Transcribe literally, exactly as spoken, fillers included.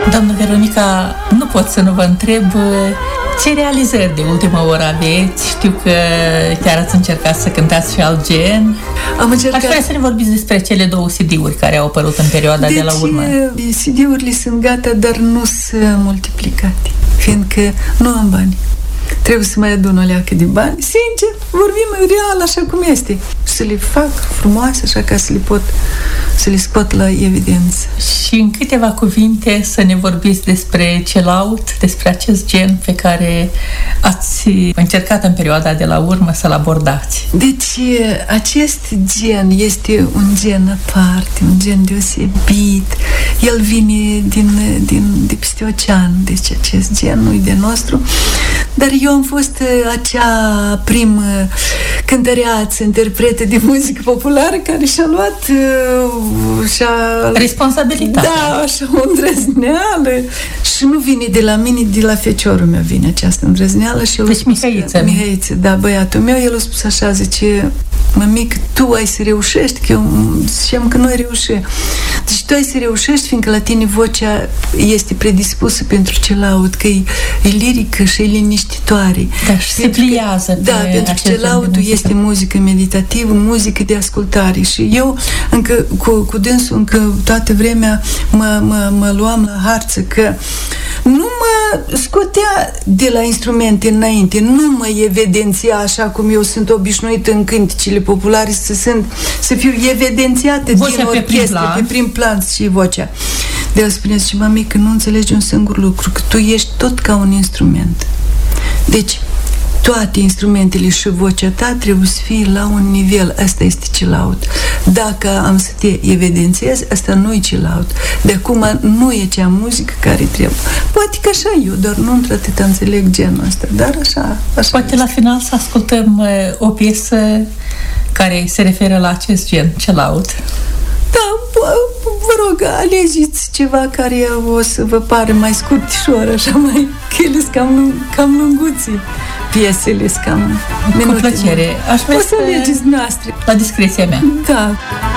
Doamnă Veronica, nu pot să nu vă întreb ce realizări de ultimă oră aveți. Știu că chiar ați încercat să cântați și alt gen. Am încercat... Aș vrea să ne vorbiți despre cele două C D-uri care au apărut în perioada deci, de la urmă. C D-urile sunt gata, dar nu sunt multiplicate, fiindcă nu am bani. Trebuie să mai adun o leacă de bani. Sincer, vorbim real așa cum este. Să le fac frumoase, așa ca să le pot să le scot la evidență. Și în câteva cuvinte să ne vorbiți despre Chill-Out, despre acest gen pe care ați încercat în perioada de la urmă să-l abordați. Deci, acest gen este un gen aparte, un gen deosebit. El vine din, din, de peste ocean, deci acest gen nu e de nostru. Dar eu am fost acea primă cântăreață, interpretă de muzică populară care și-a luat și-a... responsabilitatea. Da, așa o îndrăzneală. Și nu vine de la mine, de la feciorul meu vine această îndrăzneală. Și deci Mihăiță. Mihăiță, da, băiatul meu, el a spus așa, zice, mămic, tu ai să reușești, că eu ziceam că nu ai reușit. Deci tu ai să reușești, fiindcă la tine vocea este predispusă pentru Chill-Out, că e, e lirică și e liniștitoare. Da, și se pliază. Da, pentru că Chill-Out este muzică meditativă, muzică de ascultare. Și eu încă cu, cu dânsul încă toată vremea mă, mă, mă luam la harță că nu mă scotea de la instrumente înainte, nu mă evidenția așa cum eu sunt obișnuită în cânticile populare să, sunt, să fiu evidențiată vocea din orchestră, pe prim plan și vocea. De el spune, zice, mami, că nu înțelegi un singur lucru, că tu ești tot ca un instrument. Deci, toate instrumentele și vocea ta trebuie să fie la un nivel. Asta este Chill-Out. Dacă am să te evidențiez, asta nu e Chill-Out. De acum nu e cea muzică care trebuie. Poate că așa eu, dar nu într-atât înțeleg genul ăsta. Dar așa, așa poate este. La final să ascultăm uh, o piesă care se referă la acest gen, Chill-Out. Da, vă rog, alegeți ceva care o să vă pare mai scurtișor, așa mai, că ele sunt cam, cam lunguții. Piesele sunt cam cu plăcere. Aș vrea o să alegeți noastre. La discreția mea. Da.